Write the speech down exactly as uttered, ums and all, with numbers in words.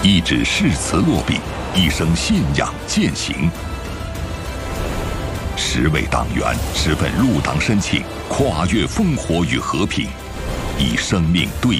一纸誓词落笔，一生信仰践行。十位党员十份入党申请，跨越烽火与和平，以生命兑